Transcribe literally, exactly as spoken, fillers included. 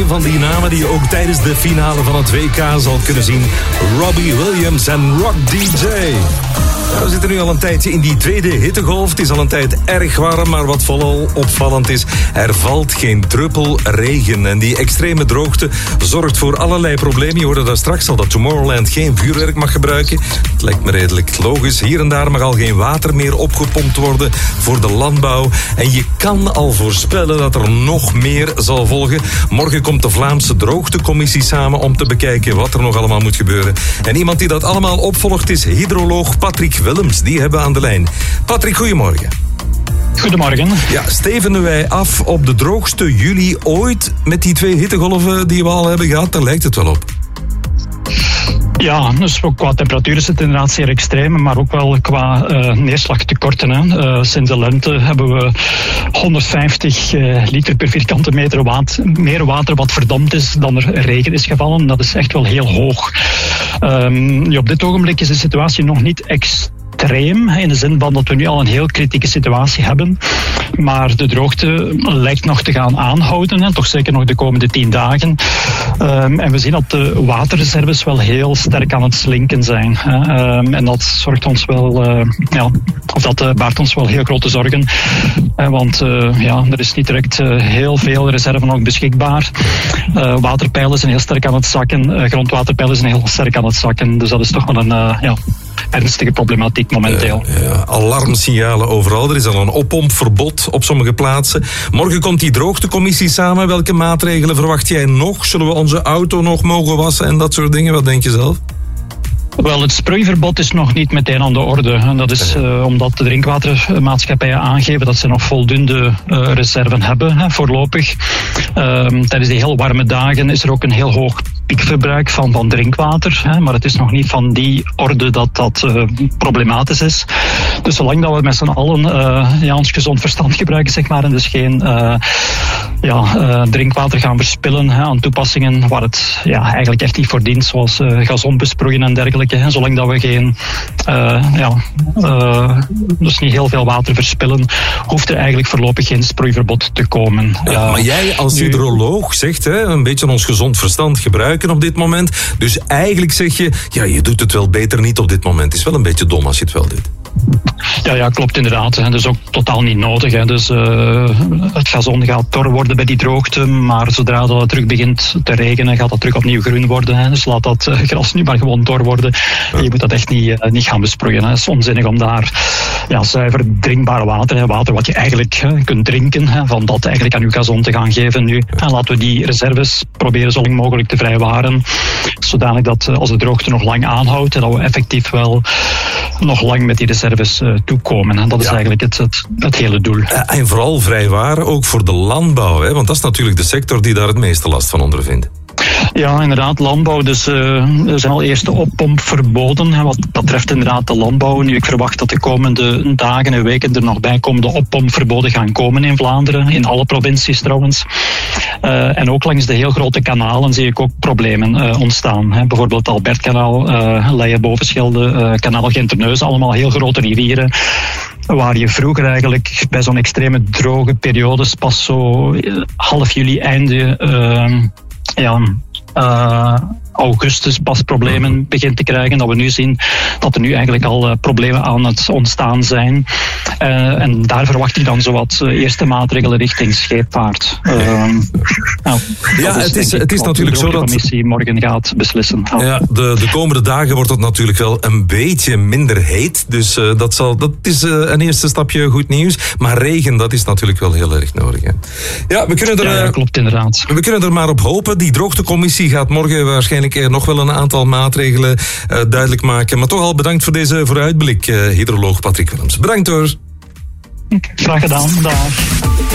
van die namen die je ook tijdens de finale van het W K zal kunnen zien. Robbie Williams en Rock D J. Ja, we zitten nu al een tijdje in die tweede hittegolf. Het is al een tijd erg warm, maar wat vooral opvallend is, er valt geen druppel regen. En die extreme droogte zorgt voor allerlei problemen. Je hoorde daar straks al dat Tomorrowland geen vuurwerk mag gebruiken. Het lijkt me redelijk logisch. Hier en daar mag al geen water meer opgepompt worden voor de landbouw. En je kan al voorspellen dat er nog meer zal volgen. Morgen komt de Vlaamse Droogtecommissie samen om te bekijken wat er nog allemaal moet gebeuren. En iemand die dat allemaal opvolgt is hydroloog Patrick Willems. Die hebben we aan de lijn. Patrick, goedemorgen. Goedemorgen. Ja, stevenen wij af op de droogste juli ooit met die twee hittegolven die we al hebben gehad? Daar lijkt het wel op. Ja, dus qua temperatuur is het inderdaad zeer extreem, maar ook wel qua uh, neerslagtekorten. Hè. Uh, sinds de lente hebben we honderdvijftig uh, liter per vierkante meter water, meer water wat verdampt is dan er regen is gevallen. Dat is echt wel heel hoog. Um, ja, op dit ogenblik is de situatie nog niet extreem. Extreem, in de zin van dat we nu al een heel kritieke situatie hebben. Maar de droogte lijkt nog te gaan aanhouden, hè, toch zeker nog de komende tien dagen. Um, en we zien dat de waterreserves wel heel sterk aan het slinken zijn. Hè. Um, en dat zorgt ons wel, uh, ja, of dat uh, baart ons wel heel grote zorgen. Uh, want uh, ja, er is niet direct uh, heel veel reserve nog beschikbaar. Uh, waterpeilen zijn heel sterk aan het zakken. Uh, grondwaterpeilen zijn heel sterk aan het zakken. Dus dat is toch wel een uh, ja, ernstige problematiek momenteel. Uh, ja, alarmsignalen overal. Er is al een oppompverbod op sommige plaatsen. Morgen komt die droogtecommissie samen. Welke maatregelen verwacht jij nog? Zullen we onze auto nog mogen wassen en dat soort dingen? Wat denk je zelf? Wel, het sproeiverbod is nog niet meteen aan de orde. En dat is uh, omdat de drinkwatermaatschappijen aangeven dat ze nog voldoende uh, reserven hebben, hè, voorlopig. Um, tijdens die heel warme dagen is er ook een heel hoog piekverbruik van, van drinkwater. Hè, maar het is nog niet van die orde dat dat uh, problematisch is. Dus zolang dat we met z'n allen uh, ja, ons gezond verstand gebruiken, zeg maar, en dus geen uh, ja, uh, drinkwater gaan verspillen hè, aan toepassingen waar het ja, eigenlijk echt niet voor dient, zoals uh, gazon besproeien en dergelijke. Hè, zolang dat we geen, uh, ja, uh, dus niet heel veel water verspillen, hoeft er eigenlijk voorlopig geen sproeiverbod te komen. Ja, uh, maar jij als hydroloog zegt, hè, een beetje ons gezond verstand gebruiken op dit moment. Dus eigenlijk zeg je, ja, je doet het wel beter niet op dit moment. Het is wel een beetje dom als je het wel doet. Ja, ja, klopt inderdaad. Dat is ook totaal niet nodig. Hè. Dus uh, het gazon gaat dor worden bij die droogte, maar zodra dat het terug begint te regenen, gaat dat terug opnieuw groen worden. Hè. Dus laat dat uh, gras nu maar gewoon dor worden. Ja. Je moet dat echt niet, uh, niet gaan besproeien. Hè. Het is onzinnig om daar ja, zuiver drinkbaar water, hè, water wat je eigenlijk uh, kunt drinken, hè, van dat eigenlijk aan je gazon te gaan geven nu. En laten we die reserves proberen zo lang mogelijk te vrijwaren, zodanig dat uh, als de droogte nog lang aanhoudt, hè, dat we effectief wel nog lang met die reserves uh, toekomen. En dat is ja. eigenlijk het, het, het hele doel. En vooral vrijwaren ook voor de landbouw, hè? Want dat is natuurlijk de sector die daar het meeste last van ondervindt. Ja, inderdaad, landbouw. Dus uh, er zijn al eerste oppomp verboden, hè, wat betreft inderdaad de landbouw. Nu, ik verwacht dat de komende dagen en weken er nog bijkomende oppompverboden gaan komen in Vlaanderen, in alle provincies trouwens. Uh, en ook langs de heel grote kanalen zie ik ook problemen uh, ontstaan. Hè. Bijvoorbeeld Albertkanaal, uh, Leie-Bovenschelde, uh, Kanaal Genterneuzen, allemaal heel grote rivieren, waar je vroeger eigenlijk bij zo'n extreme droge periodes pas zo uh, half juli, einde Uh, ja, uh, augustus pas problemen begint te krijgen. Dat we nu zien dat er nu eigenlijk al uh, problemen aan het ontstaan zijn. Uh, en daar verwacht ik dan zowat uh, eerste maatregelen richting scheepvaart. Uh, nou, ja, het is, het is natuurlijk zo dat de commissie morgen gaat beslissen. Ja, ja de, de komende dagen wordt het natuurlijk wel een beetje minder heet. Dus uh, dat, zal, dat is uh, een eerste stapje goed nieuws. Maar regen, dat is natuurlijk wel heel erg nodig. Hè. Ja, we kunnen er, ja, ja, klopt inderdaad. We kunnen er maar op hopen. Die droogtecommissie gaat morgen waarschijnlijk nog wel een aantal maatregelen uh, duidelijk maken. Maar toch al bedankt voor deze vooruitblik, uh, hydroloog Patrick Willems. Bedankt hoor. Graag gedaan. Dag.